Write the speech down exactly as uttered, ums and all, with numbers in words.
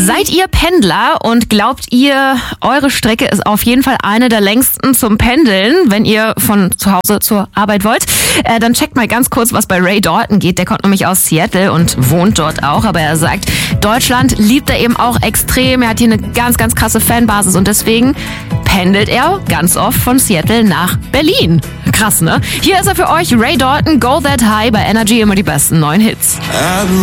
Seid ihr Pendler und glaubt ihr, eure Strecke ist auf jeden Fall eine der längsten zum Pendeln, wenn ihr von zu Hause zur Arbeit wollt? Äh, dann checkt mal ganz kurz, was bei Ray Dalton geht. Der kommt nämlich aus Seattle und wohnt dort auch. Aber er sagt, Deutschland liebt er eben auch extrem. Er hat hier eine ganz, ganz krasse Fanbasis und deswegen pendelt er ganz oft von Seattle nach Berlin. Krass, ne? Hier ist er für euch, Ray Dalton, Go That High bei Energy, immer die besten neuen Hits.